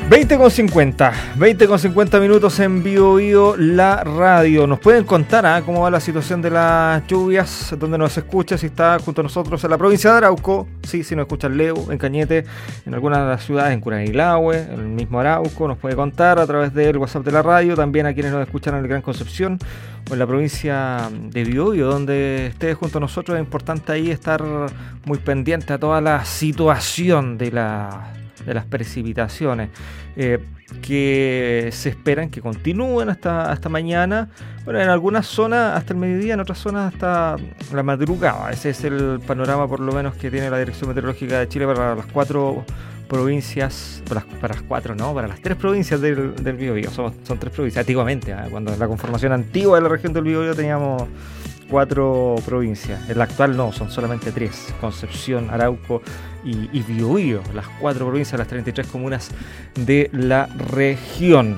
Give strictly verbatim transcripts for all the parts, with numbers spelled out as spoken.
veinte con cincuenta, veinte con cincuenta minutos en Bio Bio, la radio. Nos pueden contar ¿eh? cómo va la situación de las lluvias, donde nos escucha, si está junto a nosotros en la provincia de Arauco, sí, si nos escucha en Leu, en Cañete, en algunas de las ciudades, en Curanilahue, en el mismo Arauco, nos puede contar a través del WhatsApp de la radio, también a quienes nos escuchan en el Gran Concepción o en la provincia de Bio Bio, donde esté junto a nosotros. Es importante ahí estar muy pendiente a toda la situación de la... de las precipitaciones eh, que se esperan que continúen hasta, hasta mañana. Bueno, en algunas zonas hasta el mediodía, en otras zonas hasta la madrugada. Ese es el panorama por lo menos que tiene la Dirección Meteorológica de Chile para las cuatro provincias, para las, para las cuatro, no, para las tres provincias del, del Biobío. Son, son tres provincias, antiguamente, ¿eh? Cuando en la conformación antigua de la región del Biobío teníamos cuatro provincias. En la actual no, son solamente tres: Concepción, Arauco y, y Biobío, las cuatro provincias, las treinta y tres comunas de la región.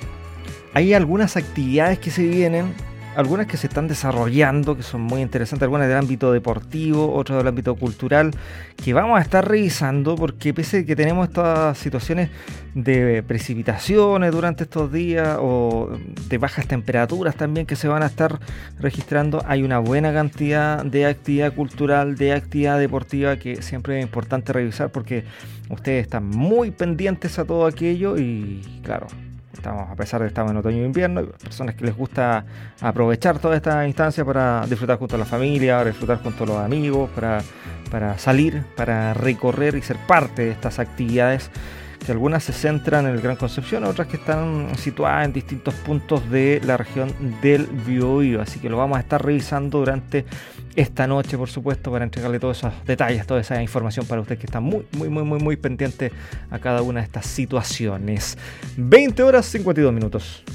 Hay algunas actividades que se vienen, algunas que se están desarrollando, que son muy interesantes, algunas del ámbito deportivo, otras del ámbito cultural, que vamos a estar revisando, porque pese a que tenemos estas situaciones de precipitaciones durante estos días o de bajas temperaturas también que se van a estar registrando, hay una buena cantidad de actividad cultural, de actividad deportiva que siempre es importante revisar, porque ustedes están muy pendientes a todo aquello y claro, estamos, a pesar de que estamos en otoño e invierno, hay personas que les gusta aprovechar toda esta instancia para disfrutar junto a la familia, para disfrutar junto a los amigos, para, para salir, para recorrer y ser parte de estas actividades, que algunas se centran en el Gran Concepción, otras que están situadas en distintos puntos de la región del Biobío. Así que lo vamos a estar revisando durante esta noche, por supuesto, para entregarle todos esos detalles, toda esa información para usted que está muy, muy, muy, muy, muy pendiente a cada una de estas situaciones. veinte horas cincuenta y dos minutos.